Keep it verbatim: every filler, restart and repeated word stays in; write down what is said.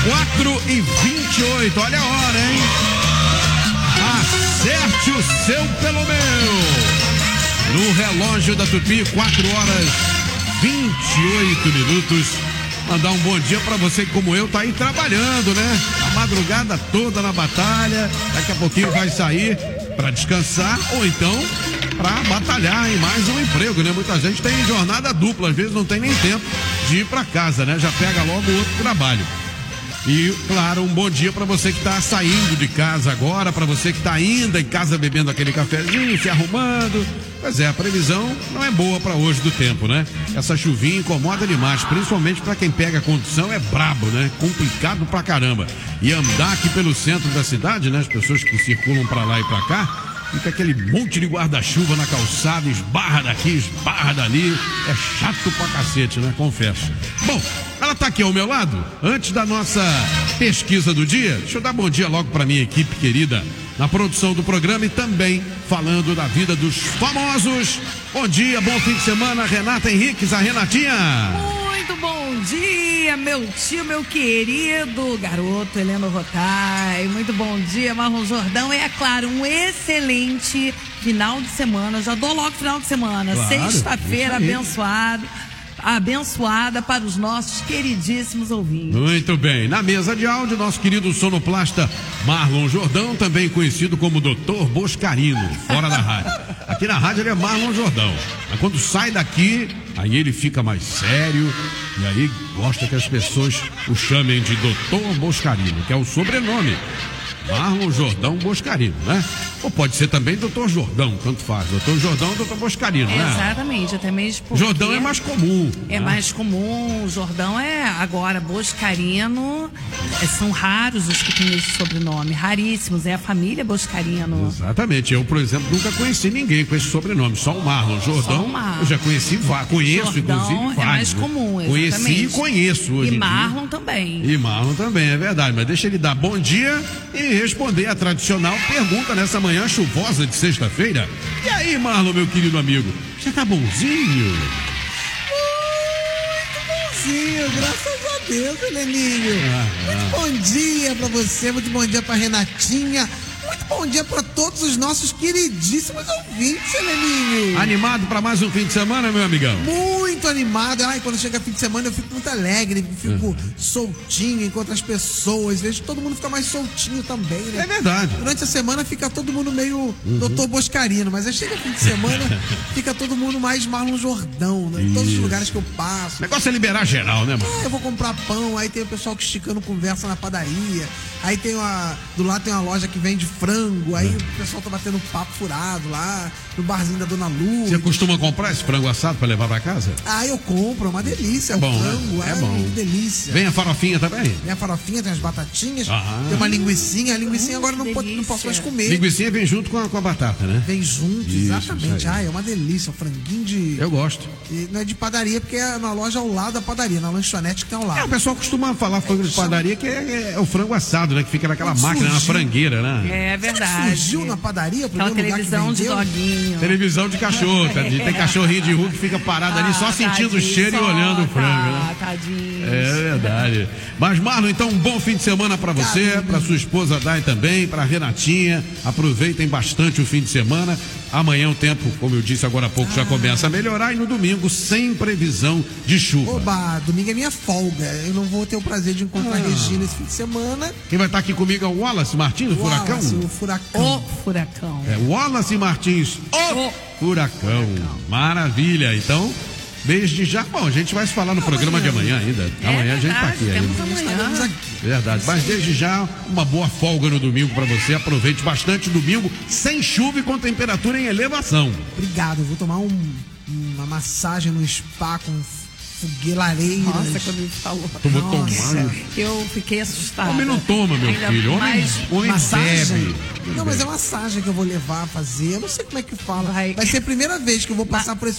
quatro e vinte e oito, olha a hora, hein? Acerte o seu pelo meu. No relógio da Tupi, quatro horas vinte e oito minutos. Mandar um bom dia pra você que, como eu, tá aí trabalhando, né? A madrugada toda na batalha. Daqui a pouquinho vai sair pra descansar ou então pra batalhar em mais um emprego, né? Muita gente tem jornada dupla, às vezes não tem nem tempo de ir pra casa, né? Já pega logo outro trabalho. E, claro, um bom dia para você que está saindo de casa agora, para você que está ainda em casa bebendo aquele cafezinho, se arrumando. Pois é, a previsão não é boa para hoje do tempo, né? Essa chuvinha incomoda demais, principalmente para quem pega a condução, é brabo, né? Complicado pra caramba. E andar aqui pelo centro da cidade, né? As pessoas que circulam para lá e para cá, fica aquele monte de guarda-chuva na calçada, esbarra daqui, esbarra dali. É chato pra cacete, né? Confesso. Bom, ela tá aqui ao meu lado. Antes da nossa pesquisa do dia, deixa eu dar bom dia logo pra minha equipe querida na produção do programa e também falando da vida dos famosos. Bom dia, bom fim de semana, Renata Henriques, a Renatinha. Muito bom dia, meu tio, meu querido garoto Heleno Rotai. Muito bom dia, Marlon Jordão. E é claro, um excelente final de semana. Já dou logo final de semana. Claro, sexta-feira abençoado. Abençoada para os nossos queridíssimos ouvintes. Muito bem, na mesa de áudio, nosso querido sonoplasta Marlon Jordão, também conhecido como doutor Boscarino, fora da rádio. Aqui na rádio ele é Marlon Jordão, mas quando sai daqui, aí ele fica mais sério e aí gosta que as pessoas o chamem de doutor Boscarino, que é o sobrenome. Marlon Jordão Boscarino, né? Ou pode ser também doutor Jordão, tanto faz. doutor Jordão ou doutor Boscarino, né? Exatamente, até mesmo porque... Jordão é mais comum. É né? mais comum, Jordão é... Agora, Boscarino, é, são raros os que têm esse sobrenome, raríssimos, é a família Boscarino. Exatamente, eu, por exemplo, nunca conheci ninguém com esse sobrenome, só o Marlon. Jordão, o Marlon. Eu já conheci, conheço, Jordão inclusive, vários. É mais comum, exatamente. Conheci e conheço hoje E Marlon também. E Marlon também, é verdade, mas deixa ele dar bom dia e responder a tradicional pergunta nessa manhã chuvosa de sexta-feira. E aí, Marlon, meu querido amigo, você tá bonzinho? Muito bonzinho, graças a Deus, Heleninho. Ah, ah. Muito bom dia pra você, muito bom dia pra Renatinha. Muito bom dia para todos os nossos queridíssimos ouvintes, Heleninho. Animado para mais um fim de semana, meu amigão? Muito animado. Ai, quando chega fim de semana eu fico muito alegre, fico uhum. soltinho enquanto as pessoas. Vejo que todo mundo fica mais soltinho também, né? É verdade. Durante a semana fica todo mundo meio uhum. doutor Boscarino, mas aí chega fim de semana, fica todo mundo mais Marlon Jordão, né? Em todos os lugares que eu passo. O negócio é liberar geral, né, mano? É, eu vou comprar pão, aí tem o pessoal que esticando conversa na padaria. Aí tem uma. Do lado tem uma loja que vende frango, aí é. o pessoal tá batendo papo furado lá, no barzinho da Dona Lu. Você costuma comprar esse frango assado pra levar pra casa? Ah, eu compro, é uma delícia. É bom, frango, né? É, é bom. Que delícia. Vem a farofinha também? Vem a farofinha, tem as batatinhas, ah. tem uma linguicinha. A linguicinha agora não, pode, não posso mais comer. Linguicinha vem junto com a, com a batata, né? Vem junto, isso, exatamente. Ah, é uma delícia, um franguinho de... Eu gosto. E não é de padaria, porque é na loja ao lado da padaria, na lanchonete que tem ao lado. É, o pessoal costuma falar frango é, de padaria, que é, é o frango assado, né? Que fica naquela máquina, surgiu? Na frangueira, né? É verdade. Surgiu na padaria? Aquela televisão de doguinho. Televisão de cachorro. É. Tem cachorrinho de rua que fica parado ah, ali só sentindo tadinho, o cheiro só, e olhando o frango. Né? Tadinho. É verdade. Mas, Marlon, então um bom fim de semana pra você, pra sua esposa Dai também, pra Renatinha. Aproveitem bastante o fim de semana. Amanhã o tempo, como eu disse agora há pouco, ah. já começa a melhorar e no domingo sem previsão de chuva. Oba, domingo é minha folga. Eu não vou ter o prazer de encontrar ah. a Regina esse fim de semana. Quem vai estar aqui comigo é o Wallace Martins, o Wallace, Furacão. O Furacão. O Furacão. É, Wallace Martins, o, o Furacão. Furacão. Maravilha, então... Desde já, bom, a gente vai se falar no programa amanhã. de amanhã ainda. É amanhã verdade, a gente tá aqui ainda. Amanhã. Verdade, mas desde já, uma boa folga no domingo pra você. Aproveite bastante o domingo, sem chuva e com temperatura em elevação. Obrigado, eu vou tomar um, uma massagem no spa com fogueireiras. Nossa, quando ele falou. Tu vou tomar. Eu fiquei assustada. Homem não toma, meu ainda filho. Homem, mais homem bebe. Não, mas é massagem que eu vou levar a fazer. Eu não sei como é que fala. Vai, Vai ser a primeira vez que eu vou passar por esse